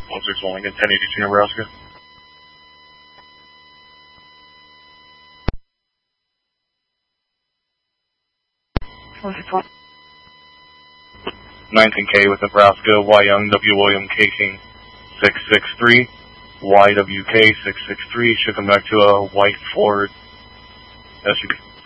161 Lincoln, 1082 Nebraska. What's 19K with Nebraska, Y Young, W William, K King 663, YWK 663, shipping back to a white Ford SUV.